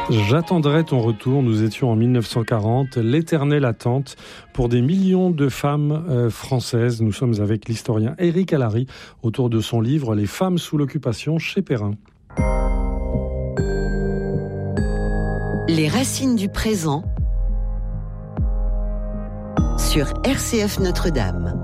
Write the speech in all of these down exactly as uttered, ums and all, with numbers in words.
J'attendrai ton retour. Nous étions en mille neuf cent quarante, l'éternelle attente pour des millions de femmes euh, françaises. Nous sommes avec l'historien Éric Alary autour de son livre « Les femmes sous l'occupation » chez Perrin. Les racines du présent sur R C F Notre-Dame.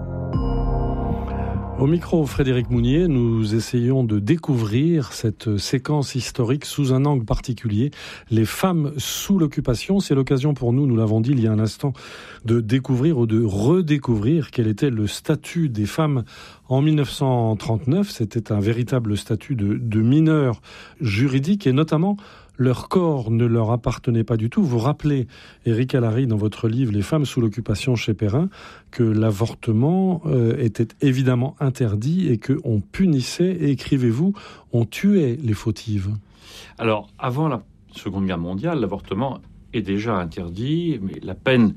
Au micro, Frédéric Mounier, nous essayons de découvrir cette séquence historique sous un angle particulier. Les femmes sous l'occupation, c'est l'occasion pour nous, nous l'avons dit il y a un instant, de découvrir ou de redécouvrir quel était le statut des femmes en mille neuf cent trente-neuf. C'était un véritable statut de, de mineur juridique et notamment leur corps ne leur appartenait pas du tout. Vous rappelez, Éric Alary, dans votre livre « Les femmes sous l'occupation » chez Perrin, que l'avortement euh, était évidemment interdit et qu'on punissait, et écrivez-vous, on tuait les fautives. Alors, avant la Seconde Guerre mondiale, l'avortement est déjà interdit, mais la peine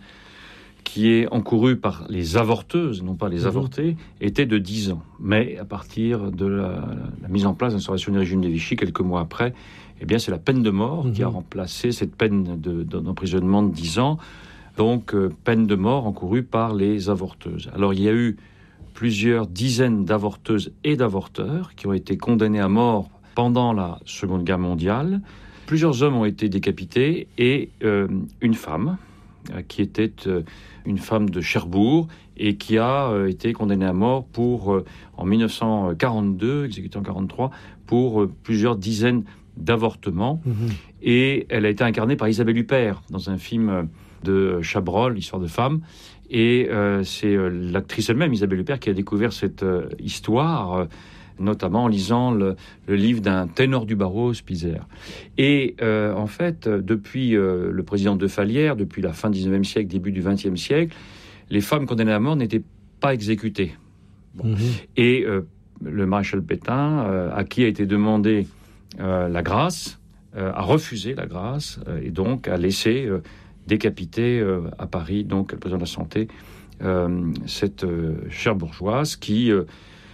qui est encourue par les avorteuses, non pas les avortés, était de dix ans. Mais à partir de la, la mise en place de l'instauration du régime de Vichy, quelques mois après, eh bien, c'est la peine de mort mmh. qui a remplacé cette peine de, de, d'emprisonnement de dix ans. Donc, euh, peine de mort encourue par les avorteuses. Alors, il y a eu plusieurs dizaines d'avorteuses et d'avorteurs qui ont été condamnés à mort pendant la Seconde Guerre mondiale. Plusieurs hommes ont été décapités et euh, une femme, euh, qui était euh, une femme de Cherbourg et qui a euh, été condamnée à mort pour, euh, en mille neuf cent quarante-deux, exécutée en mille neuf cent quarante-trois, pour euh, plusieurs dizaines d'avortement. Mmh. Et elle a été incarnée par Isabelle Huppert dans un film de Chabrol, Histoire de femme. Et euh, c'est euh, l'actrice elle-même, Isabelle Huppert, qui a découvert cette euh, histoire, euh, notamment en lisant le, le livre d'un ténor du barreau, Spitzer. Et euh, en fait, depuis euh, le président de Falière, depuis la fin du dix-neuvième siècle, début du vingtième siècle, les femmes condamnées à mort n'étaient pas exécutées. Bon. Mmh. Et euh, le maréchal Pétain, euh, à qui a été demandé Euh, la grâce, euh, a refusé la grâce euh, et donc a laissé euh, décapiter euh, à Paris, donc le président de la Santé, euh, cette euh, chère bourgeoise qui euh,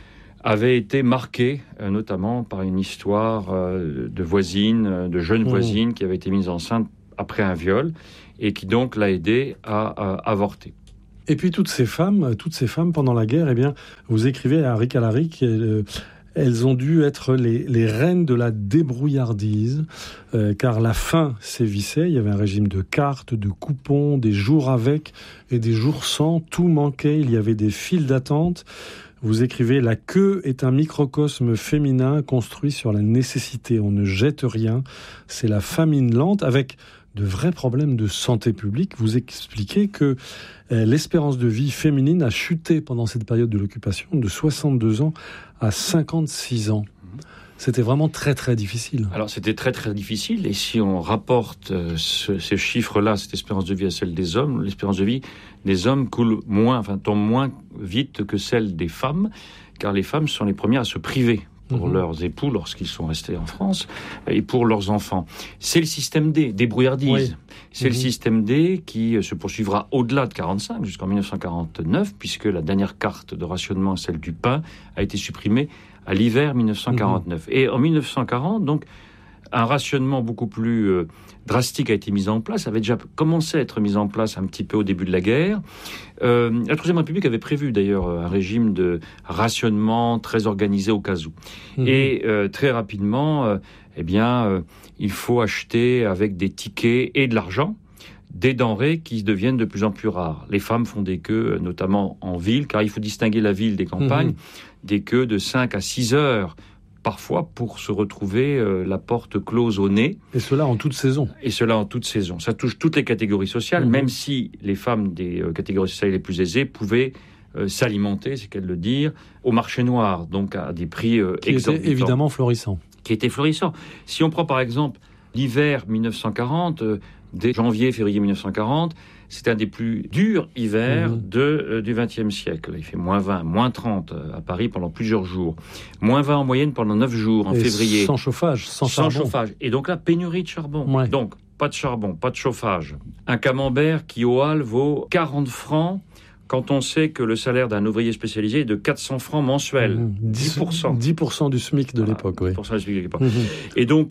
avait été marquée euh, notamment par une histoire euh, de voisine, de jeune mmh. voisine qui avait été mise enceinte après un viol et qui donc l'a aidée à, à avorter. Et puis toutes ces femmes, toutes ces femmes pendant la guerre, eh bien, vous écrivez à Éric Alary qui est euh, elles ont dû être les, les reines de la débrouillardise, euh, car la faim sévissait. Il y avait un régime de cartes, de coupons, des jours avec et des jours sans. Tout manquait, il y avait des files d'attente. Vous écrivez « La queue est un microcosme féminin construit sur la nécessité. On ne jette rien. C'est la famine lente avec de vrais problèmes de santé publique. » Vous expliquez que euh, l'espérance de vie féminine a chuté pendant cette période de l'occupation de soixante-deux ans à cinquante-six ans. C'était vraiment très très difficile. Alors c'était très très difficile, et si on rapporte euh, ce, ces chiffres-là, cette espérance de vie à celle des hommes, l'espérance de vie des hommes coule moins, enfin tombe moins vite que celle des femmes, car les femmes sont les premières à se priver pour mmh. leurs époux lorsqu'ils sont restés en France, et pour leurs enfants. C'est le système D, débrouillardise. Oui. C'est mmh. le système D qui se poursuivra au-delà de quarante-cinq, jusqu'en mille neuf cent quarante-neuf, puisque la dernière carte de rationnement, celle du pain, a été supprimée à l'hiver mille neuf cent quarante-neuf. Mmh. Et en mille neuf cent quarante, donc, un rationnement beaucoup plus euh, drastique a été mis en place, avait déjà commencé à être mis en place un petit peu au début de la guerre. Euh, la Troisième République avait prévu d'ailleurs un régime de rationnement très organisé au cas où. Mmh. Et euh, très rapidement, euh, eh bien, euh, il faut acheter avec des tickets et de l'argent des denrées qui deviennent de plus en plus rares. Les femmes font des queues, notamment en ville, car il faut distinguer la ville des campagnes, mmh. des queues de cinq à six heures parfois pour se retrouver euh, la porte close au nez. Et cela en toute saison. Et cela en toute saison. Ça touche toutes les catégories sociales, mmh. même si les femmes des euh, catégories sociales les plus aisées pouvaient euh, s'alimenter, c'est qu'elle le dire, au marché noir, donc à des prix euh, qui exorbitants. Qui était évidemment florissant. Qui était florissant. Si on prend par exemple l'hiver mille neuf cent quarante, euh, dès janvier, février mille neuf cent quarante, c'est un des plus durs hivers mmh. de, euh, du vingtième siècle. Il fait moins vingt, moins trente à Paris pendant plusieurs jours. Moins vingt en moyenne pendant neuf jours en et février. Sans chauffage, sans, sans charbon. chauffage. Et donc là, pénurie de charbon. Ouais. Donc, pas de charbon, pas de chauffage. Un camembert qui, au hall, vaut quarante francs quand on sait que le salaire d'un ouvrier spécialisé est de quatre cents francs mensuels. Mmh. dix pour cent. dix pour cent du SMIC de voilà, l'époque, oui. dix pour cent du SMIC de l'époque. Mmh. Et donc, euh,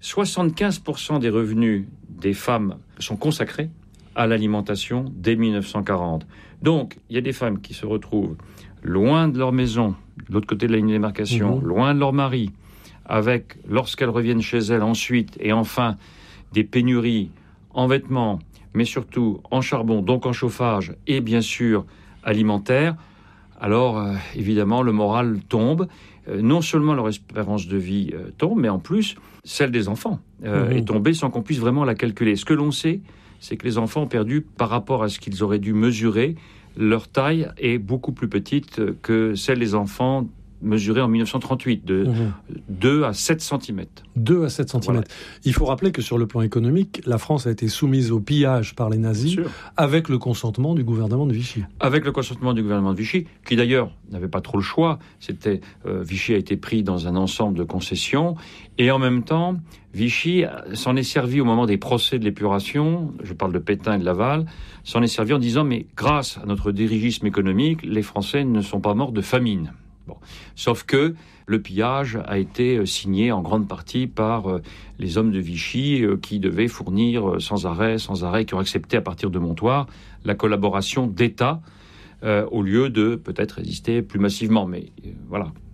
soixante-quinze pour cent des revenus des femmes sont consacrés à l'alimentation dès dix-neuf cent quarante. Donc, il y a des femmes qui se retrouvent loin de leur maison, de l'autre côté de la ligne de démarcation, mmh. loin de leur mari, avec, lorsqu'elles reviennent chez elles ensuite, et enfin, des pénuries en vêtements, mais surtout en charbon, donc en chauffage, et bien sûr alimentaire. Alors, euh, évidemment, le moral tombe. Euh, non seulement leur espérance de vie euh, tombe, mais en plus, celle des enfants euh, mmh. est tombée sans qu'on puisse vraiment la calculer. Ce que l'on sait, c'est que les enfants ont perdu, par rapport à ce qu'ils auraient dû mesurer, leur taille est beaucoup plus petite que celle des enfants mesurés en dix-neuf cent trente-huit, de mmh. deux à sept centimètres. deux à sept centimètres. Voilà. Il faut rappeler que sur le plan économique, la France a été soumise au pillage par les nazis avec le consentement du gouvernement de Vichy. Avec le consentement du gouvernement de Vichy, qui d'ailleurs n'avait pas trop le choix. C'était, euh, Vichy a été pris dans un ensemble de concessions, et en même temps, Vichy s'en est servi au moment des procès de l'épuration, je parle de Pétain et de Laval, s'en est servi en disant « mais grâce à notre dirigisme économique, les Français ne sont pas morts de famine ». Bon. Sauf que le pillage a été signé en grande partie par euh, les hommes de Vichy euh, qui devaient fournir euh, sans arrêt, sans arrêt, qui ont accepté à partir de Montoire la collaboration d'État euh, au lieu de peut-être résister plus massivement. Mais euh, voilà.